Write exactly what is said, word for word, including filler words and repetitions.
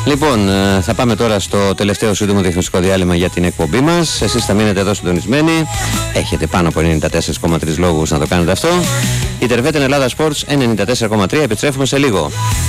Λοιπόν, θα πάμε τώρα στο τελευταίο σύντομο διαφημιστικό διάλειμμα για την εκπομπή μας. Εσείς θα μείνετε εδώ συντονισμένοι. Έχετε πάνω από ενενήντα τέσσερα κόμμα τρία λόγους να το κάνετε αυτό. Η Τερβέτεν Ελλάδα Sports ενενήντα τέσσερα κόμμα τρία. Επιστρέφουμε σε λίγο.